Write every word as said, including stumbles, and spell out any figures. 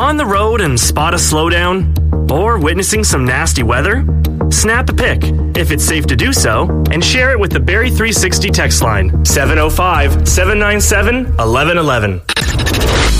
On the road and spot a slowdown? Or witnessing some nasty weather? Snap a pic, if it's safe to do so, and share it with the Barrie three sixty text line, seven oh five, seven nine seven, one one one one.